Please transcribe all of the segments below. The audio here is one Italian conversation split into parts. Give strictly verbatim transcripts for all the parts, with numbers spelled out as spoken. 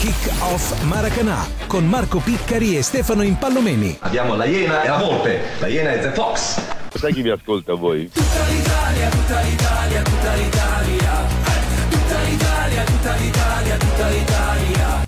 Kick Off Maracanã con Marco Piccari e Stefano Impallomeni. Abbiamo la Iena e la Volpe. La Iena è The Fox. Sai chi vi ascolta voi? Tutta l'Italia, tutta l'Italia, tutta l'Italia. Tutta l'Italia, tutta l'Italia, tutta l'Italia.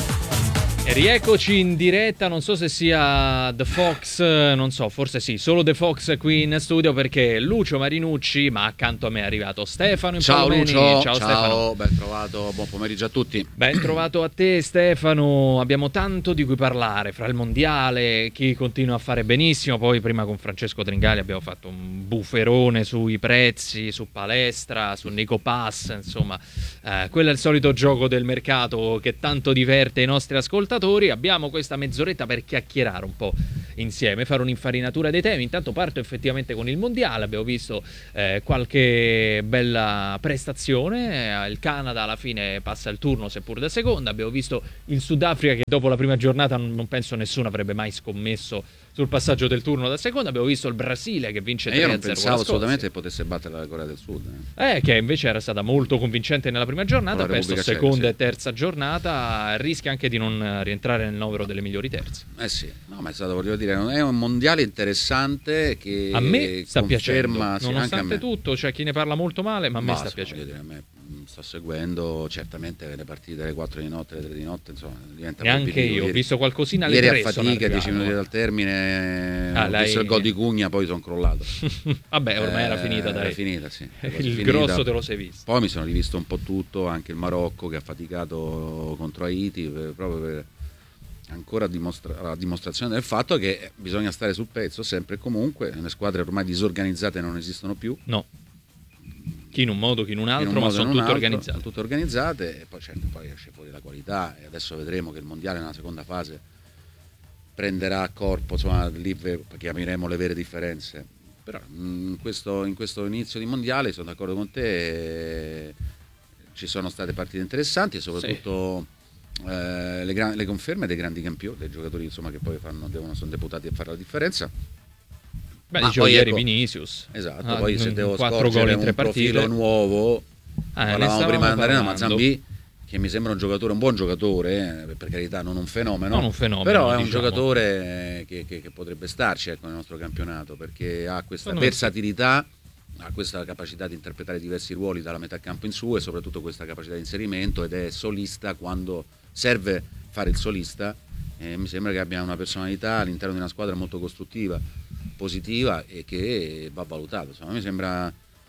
E rieccoci in diretta, non so se sia The Fox, non so, forse sì, solo The Fox qui in studio perché Lucio Marinucci, ma accanto a me è arrivato Stefano Impallomeni. Ciao Lucio, ciao, ciao Stefano. Ben trovato, buon pomeriggio a tutti. Ben trovato a te Stefano, abbiamo tanto di cui parlare, fra il mondiale, chi continua a fare benissimo, poi prima con Francesco Tringali abbiamo fatto un bufferone sui prezzi, su palestra, su Nico Pass, insomma, eh, quello è il solito gioco del mercato che tanto diverte i nostri ascoltatori. Abbiamo questa mezz'oretta per chiacchierare un po' insieme, fare un'infarinatura dei temi. Intanto parto effettivamente con il mondiale. Abbiamo visto eh, qualche bella prestazione, eh, il Canada alla fine passa il turno seppur da seconda. Abbiamo visto il Sudafrica che dopo la prima giornata non, non penso nessuno avrebbe mai scommesso sul passaggio del turno da seconda. Abbiamo visto il Brasile che vince tre a zero. Io non pensavo assolutamente che potesse battere la Corea del Sud. Eh, che invece era stata molto convincente nella prima giornata, ha perso seconda Ceca, e terza giornata, rischia anche di non rientrare nel novero delle migliori terze. Eh sì, no, ma è stato, voglio dire, è un mondiale interessante che a me sta conferma, piacendo, sì, nonostante anche a me. tutto, c'è cioè chi ne parla molto male, ma a me ma sta sì, piacendo. Dire, a me sto seguendo certamente le partite alle quattro di notte, alle tre di notte, insomma, diventa neanche io, ieri, ho visto qualcosina alle ieri tre. Ieri a fatica, dieci minuti dal termine, ah, ho lei... visto il gol di Cugna, poi sono crollato. Vabbè, ormai eh, era finita, dai. Era finita, sì. il finita. grosso te lo sei visto. Poi mi sono rivisto un po' tutto, anche il Marocco che ha faticato contro Haiti, per, proprio per ancora dimostra- la dimostrazione del fatto che bisogna stare sul pezzo sempre e comunque. Le squadre ormai disorganizzate non esistono più. No. Chi in un modo, chi in un altro, in un ma sono tutte altro, organizzate. Sono tutte organizzate e poi certo poi esce fuori la qualità e adesso vedremo che il mondiale nella seconda fase prenderà corpo, insomma lì capiremo le vere differenze. Però in questo, in questo inizio di mondiale sono d'accordo con te, eh, ci sono state partite interessanti e soprattutto sì. eh, le, gran- le conferme dei grandi campioni, dei giocatori insomma che poi fanno, devono, sono deputati a fare la differenza. Beh, ma dicevo poi ieri ecco, Vinicius. Esatto, ah, poi se devo quattro scorgere gol in tre un partite. profilo nuovo, ah, parlavamo prima di andare a Mazambi, che mi sembra un giocatore, un buon giocatore, eh, per carità non un fenomeno, non un fenomeno però è un diciamo. giocatore che, che, che potrebbe starci ecco, nel nostro campionato, perché ha questa Sono versatilità, ha questa capacità di interpretare diversi ruoli dalla metà campo in su e soprattutto questa capacità di inserimento ed è solista quando serve fare il solista. Eh, mi sembra che abbia una personalità all'interno di una squadra molto costruttiva, positiva e che va valutato. Insomma, mi sembra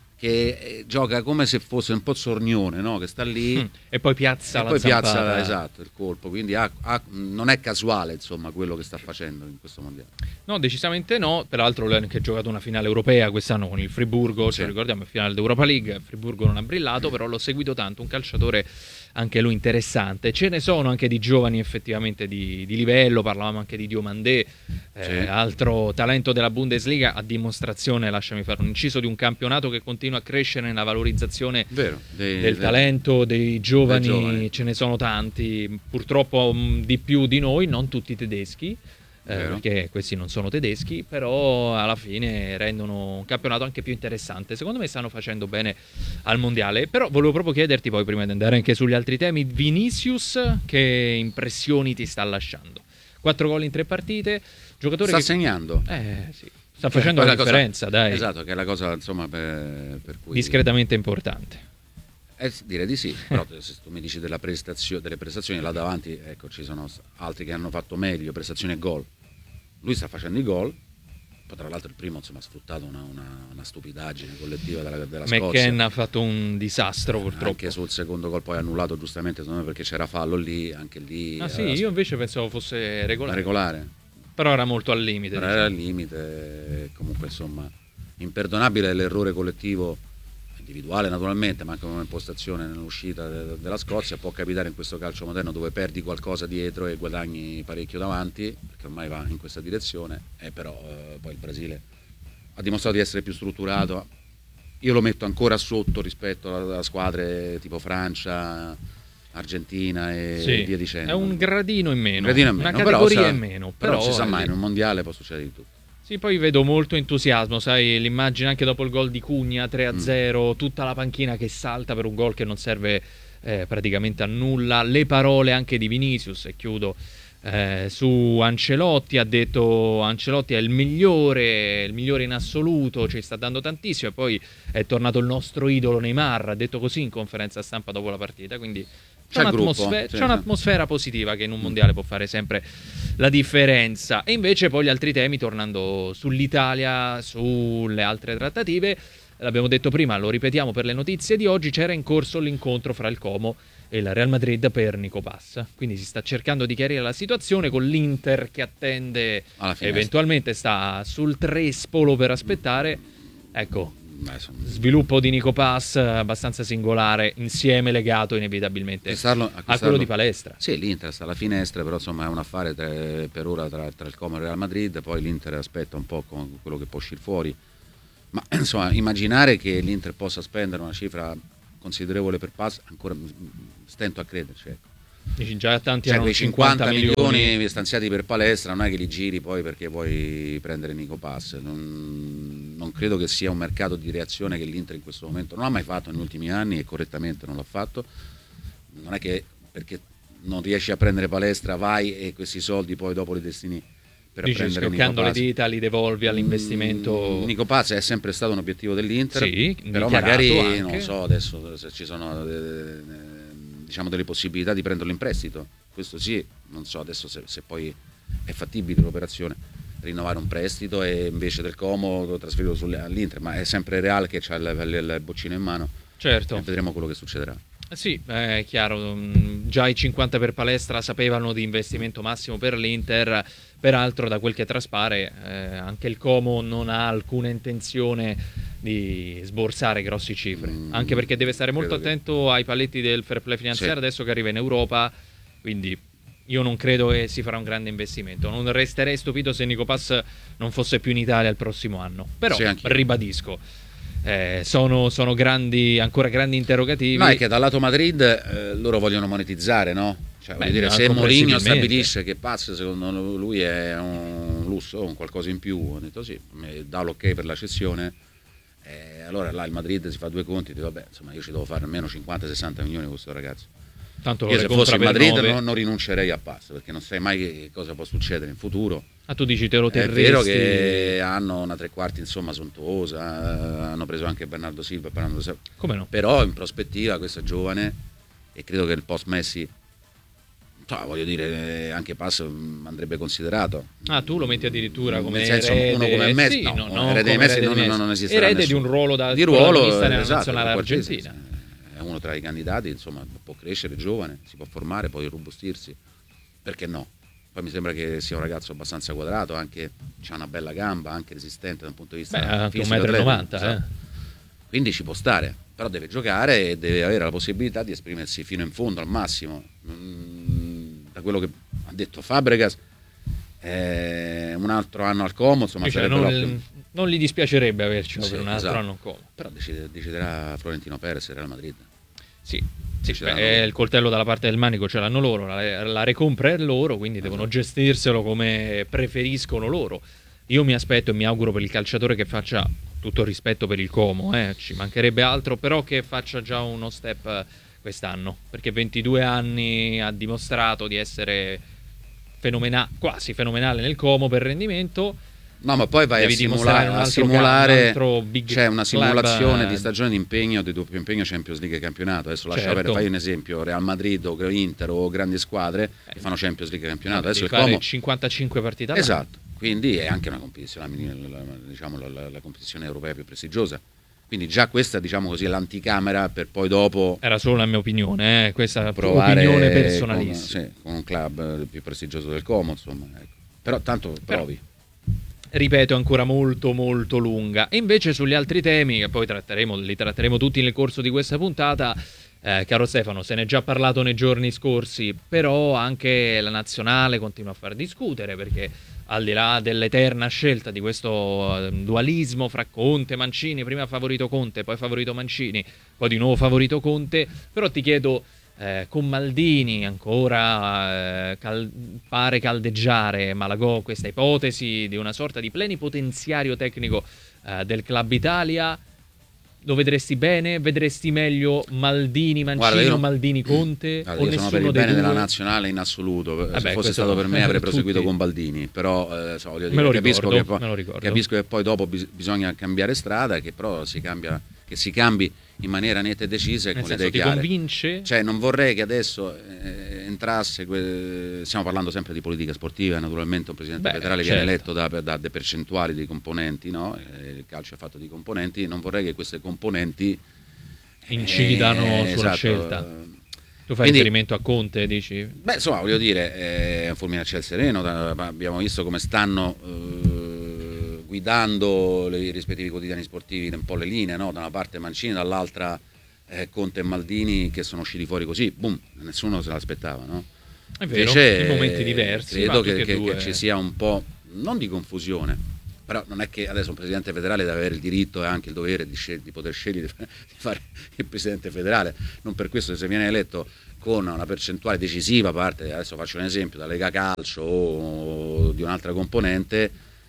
che gioca come se fosse un po' Sornione, no? Che sta lì mm. e poi piazza e la poi zampata. piazza esatto il colpo, quindi ha, ha, non è casuale insomma quello che sta facendo in questo mondiale. No, decisamente no. Peraltro lui ha anche giocato una finale europea quest'anno con il Friburgo, sì. Ci ricordiamo il finale d'Europa League. Friburgo non ha brillato, però l'ho seguito tanto, un calciatore anche lui interessante. Ce ne sono anche di giovani effettivamente di, di livello, parlavamo anche di Diomandé, eh, sì. altro talento della Bundesliga, a dimostrazione, lasciami fare un inciso, di un campionato che continua a crescere nella valorizzazione Vero, dei, del dei, talento dei giovani, dei giovani, ce ne sono tanti, purtroppo mh, di più di noi, non tutti tedeschi. Eh, perché questi non sono tedeschi, però alla fine rendono un campionato anche più interessante. Secondo me stanno facendo bene al mondiale. Però volevo proprio chiederti poi, prima di andare anche sugli altri temi, Vinicius, che impressioni ti sta lasciando? Quattro gol in tre partite, giocatore sta che... segnando eh sì, sta facendo la differenza, cosa, dai. Esatto, che è la cosa insomma per, per cui discretamente importante. Eh, direi di sì, però se tu mi dici della prestazio- delle prestazioni là davanti, ecco, ci sono altri che hanno fatto meglio, prestazioni e gol. Lui sta facendo i gol, poi tra l'altro il primo insomma ha sfruttato una, una, una stupidaggine collettiva della, della Scozia. McKenna ha fatto un disastro purtroppo. Anche sul secondo gol poi annullato giustamente, secondo me, perché c'era fallo lì, anche lì. Ah sì, io invece pensavo fosse regolare. regolare. Però era molto al limite. Però diciamo. era al limite, comunque insomma, imperdonabile l'errore collettivo, individuale naturalmente, ma anche un'impostazione nell'uscita de- della Scozia. Può capitare in questo calcio moderno dove perdi qualcosa dietro e guadagni parecchio davanti, perché ormai va in questa direzione, e però eh, poi il Brasile ha dimostrato di essere più strutturato. Io lo metto ancora sotto rispetto a squadre tipo Francia, Argentina e sì, via dicendo. È un gradino in meno, un gradino in meno una categoria però, in meno. Però, però non si sa mai, lì. in un mondiale può succedere di tutto. Sì, poi vedo molto entusiasmo, sai, l'immagine anche dopo il gol di Cugna tre a zero, mm. tutta la panchina che salta per un gol che non serve eh, praticamente a nulla. Le parole anche di Vinicius, e chiudo eh, su Ancelotti, ha detto Ancelotti è il migliore, il migliore in assoluto, ci sta dando tantissimo, e poi è tornato il nostro idolo Neymar, ha detto così in conferenza stampa dopo la partita, quindi c'è, c'è, un'atmosfera, sì, c'è un'atmosfera positiva che in un mondiale può fare sempre la differenza. E invece poi gli altri temi, tornando sull'Italia, sulle altre trattative, l'abbiamo detto prima, lo ripetiamo per le notizie di oggi, c'era in corso l'incontro fra il Como e il Real Madrid per Nico Pass, quindi si sta cercando di chiarire la situazione con l'Inter che attende, eventualmente sta sul trespolo per aspettare. Ecco, Beh, sono... sviluppo di Nico Pass abbastanza singolare, insieme legato inevitabilmente acquistarlo, acquistarlo. a quello di Palestra. Sì, l'Inter sta alla finestra, però insomma è un affare tra, per ora tra, tra il Como e il Real Madrid, poi l'Inter aspetta un po' con quello che può uscire fuori, ma insomma immaginare che l'Inter possa spendere una cifra considerevole per Pass, ancora stento a crederci, ecco. Dici, già tanti cioè, hanno quei cinquanta milioni milioni stanziati per Palestra non è che li giri poi perché vuoi prendere Nico Pass. Non, non credo che sia un mercato di reazione che l'Inter in questo momento non ha mai fatto negli ultimi anni, e correttamente non l'ha fatto. Non è che perché non riesci a prendere Palestra vai e questi soldi poi dopo li destini per Dici, prendere Nico schioccando Pass. le dita li devolvi all'investimento. mm, Nico Pass è sempre stato un obiettivo dell'Inter, sì, però magari anche. non so adesso se ci sono eh, diciamo delle possibilità di prenderlo in prestito, questo sì, non so adesso se, se poi è fattibile l'operazione, rinnovare un prestito e invece del Como trasferirlo all'Inter, ma è sempre Real che ha il, il, il boccino in mano, certo, e vedremo quello che succederà. Sì, è chiaro, già i cinquanta per Palestra sapevano di investimento massimo per l'Inter, peraltro da quel che traspare eh, anche il Como non ha alcuna intenzione di sborsare grossi cifre, mm, anche perché deve stare molto attento che... ai paletti del fair play finanziario, sì, adesso che arriva in Europa, quindi io non credo che si farà un grande investimento, non resterei stupito se Nico Pass non fosse più in Italia il prossimo anno, però sì, ribadisco. Eh, sono, sono grandi, ancora grandi interrogativi. No, è che dal lato Madrid eh, loro vogliono monetizzare, no? Cioè, Beh, dire, se Mourinho stabilisce che Pass secondo lui è un lusso, un qualcosa in più, ho detto sì, dà l'ok per la cessione, eh, allora là il Madrid si fa due conti e dice vabbè, insomma io ci devo fare almeno cinquanta sessanta milioni con questo ragazzo. Tanto io se fossi in Madrid non, non rinuncerei a Pass, perché non sai mai che cosa può succedere in futuro. Ah, tu dici te lo terresti? È vero che hanno una tre quarti insomma sontuosa, hanno preso anche Bernardo Silva, Bernardo Silva. Come no? Però in prospettiva questo è giovane e credo che il post Messi, cioè, voglio dire, anche Pass andrebbe considerato. Ah, tu lo metti addirittura come nel senso, erede, uno come Messi, sì, no, no, no, erede di Messi non, Messi. non esiste. Erede di un ruolo da di ruolo nella esatto, nazionale argentina. È uno tra i candidati, insomma, può crescere, giovane, si può formare, poi robustirsi. Perché no? Poi mi sembra che sia un ragazzo abbastanza quadrato, anche c'ha una bella gamba, anche resistente da un punto di vista Beh, anche fisico, un metro e novanta, esatto. eh. Quindi ci può stare, però deve giocare e deve avere la possibilità di esprimersi fino in fondo, al massimo. Mm, da quello che ha detto Fabregas, eh, un altro anno al Como, insomma, cioè, sarebbe non, non gli dispiacerebbe avercelo sì, per un altro esatto. anno al Como. Però decide, deciderà Florentino Perez e Real Madrid. Sì, sì, beh, il coltello dalla parte del manico ce l'hanno loro, la, la recompra è loro, quindi esatto. devono gestirselo come preferiscono loro. Io mi aspetto e mi auguro per il calciatore che faccia, tutto il rispetto per il Como, eh, ci mancherebbe altro, però che faccia già uno step quest'anno, perché ventidue anni ha dimostrato di essere fenomena- quasi fenomenale nel Como per rendimento. No, ma poi vai Devi a simulare, a simulare un c'è una simulazione club, di stagione di impegno, di doppio impegno Champions League e campionato. Adesso lascia certo. avere, fai un esempio, Real Madrid o Inter o grandi squadre eh. che fanno Champions League e campionato. Adesso il Como cinquantacinque partite all'anno. Esatto, quindi è anche una competizione, diciamo la, la, la competizione europea più prestigiosa. Quindi già questa, diciamo così, è l'anticamera per poi dopo era solo la mia opinione, eh? Questa opinione personalissima. Con, sì, con un club più prestigioso del Como, insomma, ecco. Però tanto provi. Però, ripeto, ancora molto molto lunga. E invece sugli altri temi, che poi tratteremo, li tratteremo tutti nel corso di questa puntata, eh, caro Stefano, se ne è già parlato nei giorni scorsi, però anche la nazionale continua a far discutere, perché al di là dell'eterna scelta di questo dualismo fra Conte e Mancini, prima favorito Conte, poi favorito Mancini, poi di nuovo favorito Conte, però ti chiedo, Eh, con Maldini ancora eh, cal- pare caldeggiare Malagò questa ipotesi di una sorta di plenipotenziario tecnico eh, del Club Italia, lo vedresti bene? Vedresti meglio Maldini Mancini Guarda, o Maldini Conte? Guarda, o io sono per il dei bene due? della nazionale in assoluto. Vabbè, se fosse questo stato per me avrei tutti. proseguito con Baldini, però eh, so, voglio dire, Me lo capisco, ricordo, che poi, me lo ricordo. capisco che poi dopo bis- bisogna cambiare strada, che però si cambia, che si cambi in maniera netta e decisa e Nel con le senso, idee ti chiare. convince? Cioè, non vorrei che adesso eh, entrasse, que- stiamo parlando sempre di politica sportiva, naturalmente un presidente Beh, federale certo. viene eletto da, da delle percentuali di componenti, no? Eh, il calcio è fatto di componenti, non vorrei che queste componenti Incidano eh, sulla esatto, scelta. eh, Tu fai quindi- riferimento a Conte, dici? Beh, insomma, voglio dire, è un fulmine a ciel sereno, da- abbiamo visto come stanno eh, guidando le- i rispettivi quotidiani sportivi un po' le linee, no? Da una parte Mancini, dall'altra eh, Conte e Maldini che sono usciti fuori così, boom, nessuno se l'aspettava, no? È vero, Invece, in momenti diversi. credo ma che, tutti e che- due- che ci sia un po', non di confusione, però non è che adesso un presidente federale deve avere il diritto e anche il dovere di, scel- di poter scegliere di fare il presidente federale, non per questo se viene eletto con una percentuale decisiva, a parte, adesso faccio un esempio, da Lega Calcio o di un'altra componente,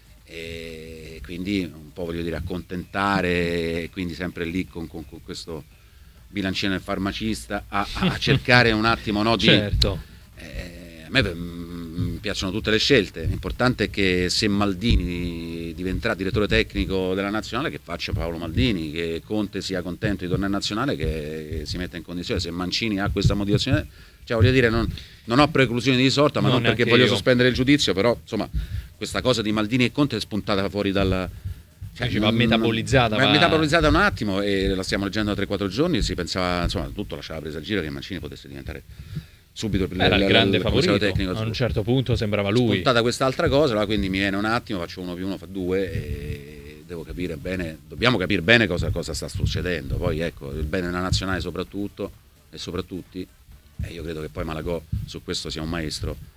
e quindi un po' voglio dire accontentare, e quindi sempre lì con, con- con questo bilancino del farmacista a, a cercare un attimo, no, di... Certo. Eh, a me mm, piacciono tutte le scelte, l'importante è che se Maldini diventerà direttore tecnico della nazionale, che faccia Paolo Maldini, che Conte sia contento di tornare in nazionale, che si metta in condizione, se Mancini ha questa motivazione, cioè voglio dire, non, non ho preclusioni di sorta, ma No, non perché neanche voglio io. sospendere il giudizio, però insomma questa cosa di Maldini e Conte è spuntata fuori dal... Dici, va metabolizzata, va va- metabolizzata un attimo, e la stiamo leggendo da tre quattro giorni, si pensava, insomma, tutto lasciava presa al giro che Mancini potesse diventare subito il, Era il il- grande il commissario favorito. tecnico. A un certo punto sembrava lui. Spuntata quest'altra cosa, allora quindi mi viene un attimo, faccio uno più uno fa due e devo capire bene, dobbiamo capire bene cosa, cosa sta succedendo. Poi ecco, il bene della nazionale soprattutto e soprattutto, e io credo che poi Malagò su questo sia un maestro.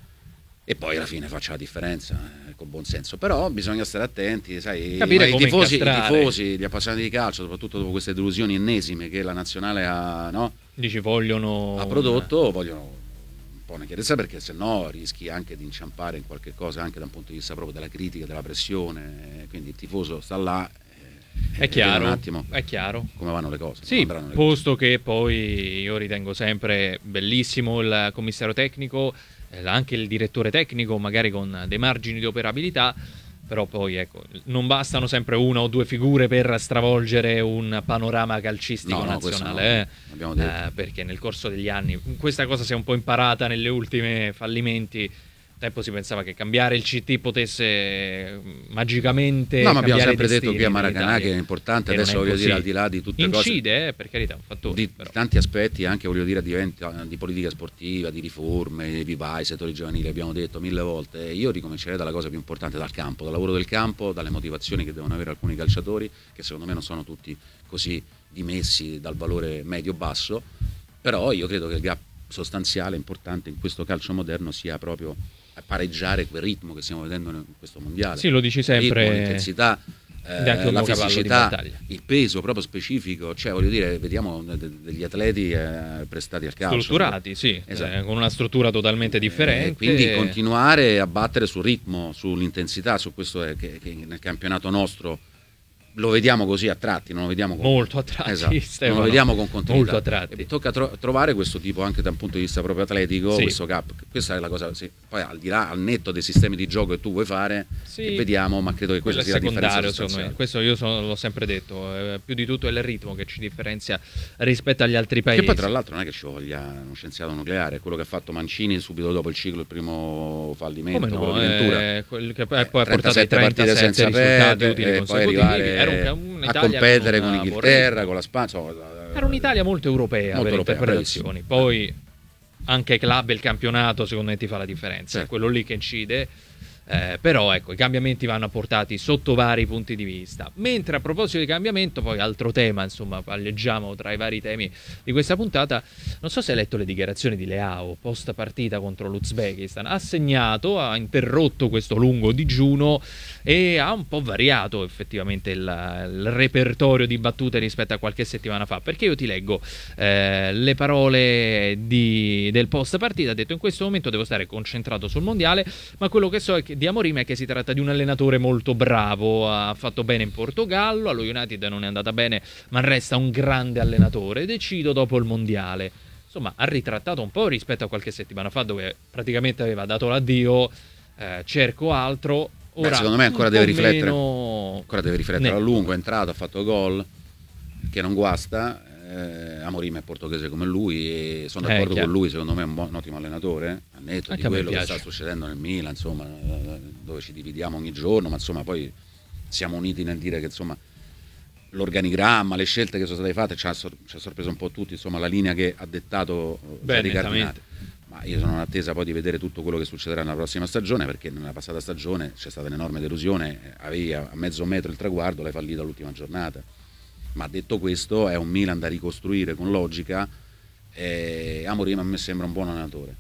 E poi alla fine faccia la differenza eh, con buon senso, però bisogna stare attenti, sai, Capire i come tifosi, i incastrare. tifosi, gli appassionati di calcio, soprattutto dopo queste delusioni ennesime che la nazionale ha, no, Dici, vogliono... ha prodotto, vogliono un po' una chiarezza, perché se no rischi anche di inciampare in qualche cosa anche da un punto di vista proprio della critica, della pressione, quindi il tifoso sta là eh, È e chiaro, vede un attimo è chiaro. come vanno le cose, come Sì, andranno le posto che poi io ritengo sempre bellissimo il commissario tecnico, eh, anche il direttore tecnico, magari con dei margini di operabilità, però poi ecco, non bastano sempre una o due figure per stravolgere un panorama calcistico No, no, questo nazionale, no, eh. abbiamo detto. Eh, perché nel corso degli anni questa cosa si è un po' imparata nelle ultime fallimenti. Tempo si pensava che cambiare il C T potesse eh, magicamente No, ma abbiamo cambiare sempre i detto destini qui a Maracanã dell'Italia. che è importante, E non adesso è voglio così. dire, al di là di tutte cose, Incide, eh, per carità, un fattore, di però. tanti aspetti, anche voglio dire diventa, di politica sportiva, di riforme, di vivai, settori giovanili, abbiamo detto mille volte. Io ricomincerei dalla cosa più importante, dal campo, dal lavoro del campo, dalle motivazioni che devono avere alcuni calciatori, che secondo me non sono tutti così dimessi dal valore medio-basso, però io credo che il gap sostanziale importante in questo calcio moderno sia proprio a pareggiare quel ritmo che stiamo vedendo in questo mondiale. Sì, lo dici sempre. Il ritmo, l'intensità, ed è anche eh, un la nuovo cavallo di fisicità, battaglia. il peso proprio specifico, cioè voglio dire, vediamo de- de- degli atleti eh, prestati al calcio. Strutturati, sì, Esatto. eh, con una struttura totalmente differente. Eh, quindi continuare a battere sul ritmo, sull'intensità, su questo è che, che nel campionato nostro lo vediamo così a tratti, non lo vediamo con, Molto a tratti, esatto, Stefano. non lo vediamo con continuità. Molto a tratti. E tocca tro- trovare questo tipo anche da un punto di vista proprio atletico, Sì. questo gap. Questa è la cosa, sì. Poi al di là, al netto dei sistemi di gioco che tu vuoi fare, Sì. e vediamo, ma credo che Quello questa è sia la differenza secondario, secondo me. sostanziale. Questo io sono- l'ho sempre detto, eh, più di tutto è il ritmo che ci differenzia rispetto agli altri paesi. Che poi tra l'altro non è che ci voglia uno scienziato nucleare, è quello che ha fatto Mancini subito dopo il ciclo, il primo fallimento, Come no, quello di Ventura. eh, quel che poi ha portato ai trentasette partite trentasette senza risultati perdere utili e poi consecutivi. arrivare Era un- a un'Italia competere con con una l'Inghilterra, buona- con la Spagna, insomma, Era un'Italia molto europea Molto per europea, interpretazioni. Poi anche club e il campionato secondo me ti fa la differenza, Certo. è quello lì che incide. Eh, però ecco, i cambiamenti vanno portati sotto vari punti di vista. Mentre a proposito di cambiamento, poi altro tema, insomma, palleggiamo tra i vari temi di questa puntata. Non so se hai letto le dichiarazioni di Leao post partita contro l'Uzbekistan. Ha segnato, ha interrotto questo lungo digiuno e ha un po' variato effettivamente il, il repertorio di battute rispetto a qualche settimana fa, perché io ti leggo eh, le parole di, del post partita. Ha detto: in questo momento devo stare concentrato sul mondiale, ma quello che so è che di Amorim è che si tratta di un allenatore molto bravo, ha fatto bene in Portogallo, allo United non è andata bene, ma resta un grande allenatore. Decido dopo il mondiale. Insomma, ha ritrattato un po' rispetto a qualche settimana fa, dove praticamente aveva dato l'addio, eh, cerco altro. Ora, Beh, secondo me ancora deve riflettere, meno... ancora deve riflettere ne... a lungo, è entrato, ha fatto gol, che non guasta. Eh, Amorim è portoghese come lui e sono d'accordo eh, con lui, secondo me è un, buon, un ottimo allenatore, a netto Anche di quello che piace. sta succedendo nel Milan, insomma, dove ci dividiamo ogni giorno, ma insomma poi siamo uniti nel dire che insomma l'organigramma, le scelte che sono state fatte ci ha, sor- ci ha sorpreso un po' tutti, insomma la linea che ha dettato Beh, Cardinale. Ma io sono in attesa poi di vedere tutto quello che succederà nella prossima stagione, perché nella passata stagione c'è stata un'enorme delusione, avevi a mezzo metro il traguardo, l'hai fallito all'ultima giornata. Ma detto questo, è un Milan da ricostruire con logica. E Amorim a me sembra un buon allenatore.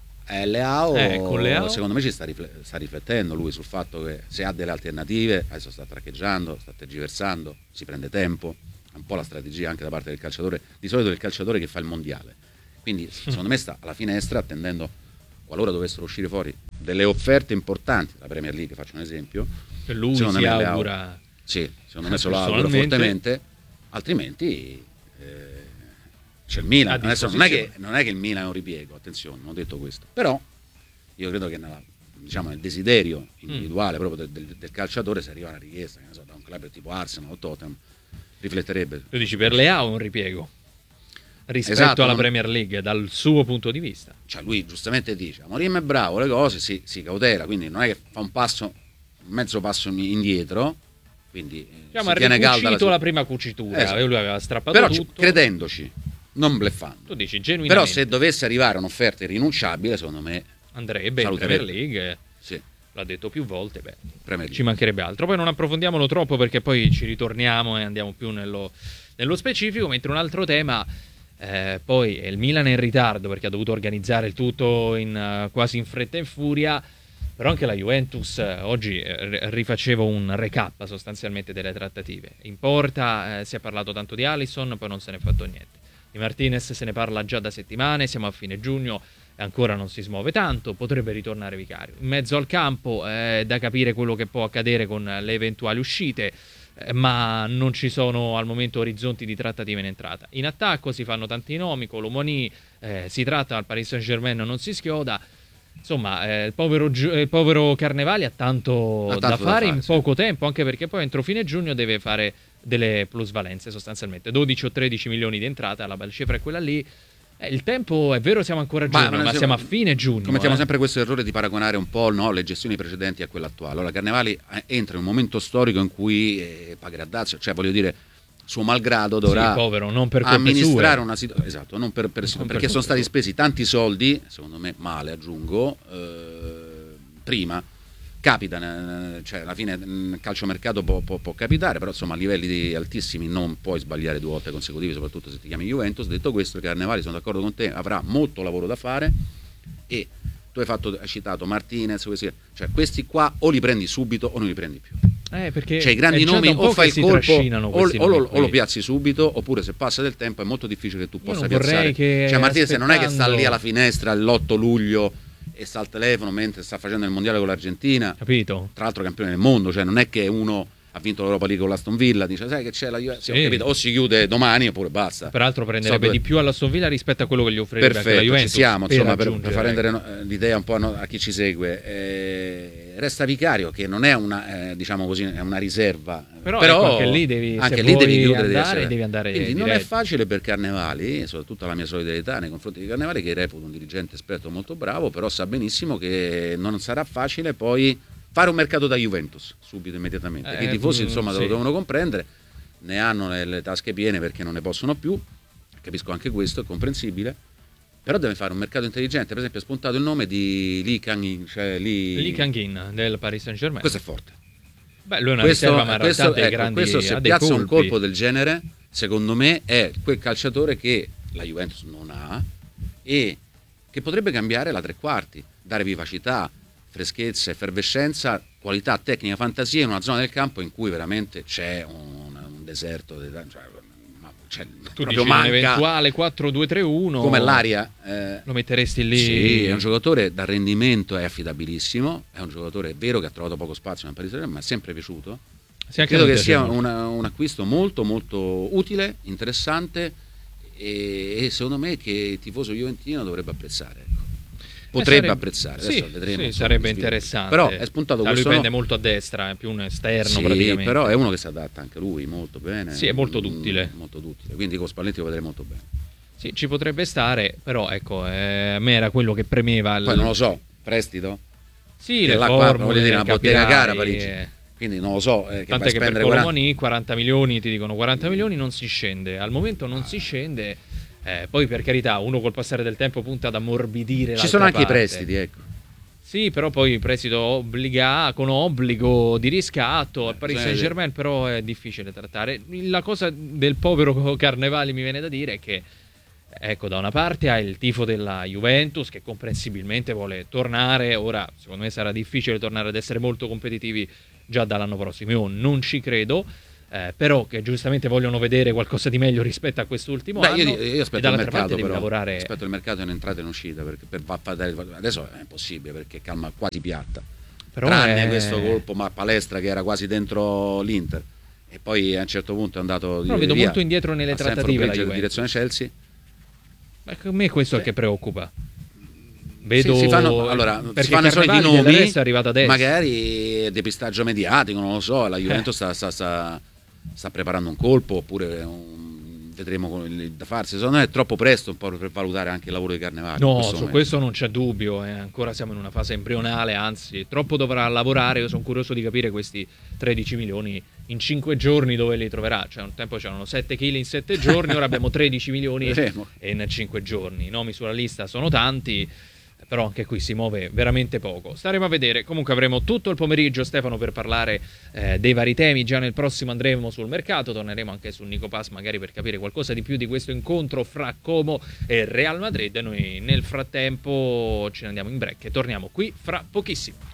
E Leao, eh, con Leao secondo me ci sta, rifle- sta riflettendo lui sul fatto che se ha delle alternative, adesso sta traccheggiando, sta tergiversando, si prende tempo, è un po' la strategia anche da parte del calciatore, di solito è il calciatore che fa il mondiale. Quindi secondo me sta alla finestra attendendo, qualora dovessero uscire fuori delle offerte importanti, la Premier League faccio un esempio, che lui si me Leao, augura. sì, secondo me se lo augura fortemente, altrimenti eh, c'è il Milan. Adesso non è, che, non è che il Milan è un ripiego, attenzione, non ho detto questo, però io credo che nella, diciamo, nel desiderio individuale mm. proprio del, del, del calciatore, se arriva una richiesta, che ne so, da un club tipo Arsenal o Tottenham, rifletterebbe. Tu dici per Leao è un ripiego rispetto esatto, alla non... Premier League dal suo punto di vista. Cioè lui giustamente dice Amorim è bravo, le cose si, si cautela, quindi non è che fa un passo, un mezzo passo indietro, quindi diciamo, si tiene calda la, la prima cucitura, esatto. Lui aveva strappato però tutto. Credendoci, non bleffando. Tu dici genuinamente. Però se dovesse arrivare un'offerta irrinunciabile, secondo me andrebbe in Premier League. Sì. L'ha detto più volte, beh, Premier League. Ci mancherebbe altro. Poi non approfondiamolo troppo perché poi ci ritorniamo e andiamo più nello, nello specifico, mentre un altro tema, eh, poi è il Milan è in ritardo perché ha dovuto organizzare il tutto in, uh, quasi in fretta e in furia, però anche la Juventus uh, oggi eh, rifaceva un recap sostanzialmente delle trattative. In porta eh, si è parlato tanto di Alisson, poi non se ne è fatto niente. Di Martinez se ne parla già da settimane, siamo a fine giugno e ancora non si smuove tanto, potrebbe ritornare Vicario. In mezzo al campo è eh, da capire quello che può accadere con le eventuali uscite, eh, ma non ci sono al momento orizzonti di trattative in entrata. In attacco si fanno tanti nomi, Colomoni, eh, si tratta al Paris Saint-Germain, non si schioda. Insomma, eh, il, povero, il povero Carnevali ha tanto, ha tanto da, fare da fare in sì. poco tempo, anche perché poi entro fine giugno deve fare delle plusvalenze sostanzialmente, dodici o tredici milioni di entrata, la cifra è quella lì. Eh, il tempo è vero, siamo ancora a giugno, ma, ma siamo a fine giugno. Commettiamo eh. sempre questo errore di paragonare un po', no, le gestioni precedenti a quella attuale. Allora Carnevali entra in un momento storico in cui eh, pagherà dazio, cioè voglio dire, suo malgrado dovrà sì, povero, non per amministrare sue. una situazione, esatto, non per, per, non perché per sono stati spesi tanti soldi, secondo me male aggiungo, eh, prima. Capita, cioè alla fine il calciomercato può, può, può capitare, però insomma a livelli di altissimi non puoi sbagliare due volte consecutivi, soprattutto se ti chiami Juventus. Detto questo, Carnevali, sono d'accordo con te, avrà molto lavoro da fare e tu hai, fatto, hai citato Martinez, questi, cioè questi qua o li prendi subito o non li prendi più. Eh, perché cioè i grandi nomi o fai il colpo o, o, lo, o lo piazzi subito, oppure se passa del tempo è molto difficile che tu possa piazzare. Che cioè Martinez aspettando... non è che sta lì alla finestra l'otto luglio e sta al telefono mentre sta facendo il mondiale con l'Argentina, capito? Tra l'altro campione del mondo, cioè non è che uno ha vinto l'Europa League con l'Aston Villa, dice sai che c'è la Juve, sì, sì. Ho capito, o si chiude domani oppure basta. Peraltro prenderebbe so, di più all'Aston Villa rispetto a quello che gli offrirebbe perfetto, anche la Juventus. Ci siamo, per, insomma, per, per far rendere eh, l'idea un po' a, a chi ci segue. Eh, resta Vicario che non è una, eh, diciamo così, è una riserva, però, però ecco, anche lì devi, anche se lì vuoi devi chiudere, andare, devi, essere, devi andare quindi diretto. non è facile per Carnevali, soprattutto la mia solidarietà nei confronti di Carnevali, che reputo un dirigente esperto molto bravo, però sa benissimo che non sarà facile poi fare un mercato da Juventus subito, immediatamente, eh, che i tifosi insomma sì. lo devono comprendere, ne hanno le, le tasche piene perché non ne possono più, capisco anche questo, è comprensibile, però deve fare un mercato intelligente. Per esempio è spuntato il nome di Lee Kang-in, cioè Lee... Lee Kang-in del Paris Saint-Germain. Questo è forte. Beh, lui è una questo, riserva, ma in questo, realtà ecco, grandi, questo se piazza colpi. Un colpo del genere, secondo me è quel calciatore che la Juventus non ha e che potrebbe cambiare la tre quarti, dare vivacità, freschezza, effervescenza, qualità tecnica, fantasia in una zona del campo in cui veramente c'è un, un deserto, cioè, cioè, Tu proprio dici manca, un eventuale quattro due tre uno come l'aria. Eh, lo metteresti lì? Sì, è un giocatore dal rendimento è affidabilissimo, è un giocatore, è vero che ha trovato poco spazio nel Paris Saint-Germain, ma è sempre piaciuto. Sì, anche credo a me che piace sia molto. una- un acquisto molto molto utile, interessante e, e secondo me che il tifoso juventino dovrebbe apprezzare, ecco. Potrebbe sarebbe- apprezzare, sì, adesso vedremo. sì, insomma, sarebbe che sviluppo. interessante. Però è spuntato Da lui questo prende no- molto a destra, è più un esterno Sì, praticamente. però è uno che si adatta anche lui molto bene. Sì, è molto Mm, duttile. molto duttile. Quindi con Spalletti lo vedremo molto bene. Sì, ci potrebbe stare, però ecco, eh, a me era quello che premeva. il- Poi non lo so, prestito? Sì, Che le là qua, formule, voglio dire, una bottega capirai, cara Parigi. eh. Quindi non lo so, eh, che vai Tant'è a che per spendere quaranta. Colomani quaranta milioni, ti dicono quaranta milioni non si scende, al momento non si scende, eh, poi per carità uno col passare del tempo punta ad ammorbidire Ci l'altra sono anche parte. i prestiti, ecco. Sì, però poi prestito obbliga, con obbligo di riscatto, al Paris sì, Saint Germain però è difficile trattare. La cosa del povero Carnevali mi viene da dire è che, ecco, da una parte ha il tifo della Juventus che comprensibilmente vuole tornare, ora secondo me sarà difficile tornare ad essere molto competitivi già dall'anno prossimo, io non ci credo, eh, però che giustamente vogliono vedere qualcosa di meglio rispetto a quest'ultimo Beh, anno. io, io e aspetto il dall'altra mercato, parte devi però. lavorare. Aspetto il mercato in entrata e in uscita, perché per fa- fa- adesso è impossibile perché calma quasi piatta. Però Tranne è- questo colpo ma palestra che era quasi dentro l'Inter. E poi a un certo punto è andato Però di vedo via molto indietro nelle a Stamford trattative la Bridge in Juventus. direzione Chelsea. Ecco, a me questo è che preoccupa. Vedo Sì, si fanno, allora, perché si fanno i soliti Carnevali del nomi, resto è arrivato adesso. magari depistaggio mediatico, non lo so, la Juventus sta, sta- sta- sta preparando un colpo oppure un- vedremo con il- da farsi. Secondo me è troppo presto un po' per valutare anche il lavoro di Carnevali. in No, questo su momento. questo non c'è dubbio, eh. Ancora siamo in una fase embrionale, anzi, troppo dovrà lavorare. Io sono curioso di capire questi tredici milioni in cinque giorni dove li troverà. Cioè, un tempo c'erano sette chili in sette giorni, ora abbiamo tredici milioni Vedremo. in cinque giorni. I nomi sulla lista sono tanti, però anche qui si muove veramente poco. Staremo a vedere. Comunque avremo tutto il pomeriggio, Stefano, per parlare eh, dei vari temi. Già nel prossimo andremo sul mercato, torneremo anche su Nico Pass magari per capire qualcosa di più di questo incontro fra Como e Real Madrid. Noi nel frattempo ce ne andiamo in break e torniamo qui fra pochissimo.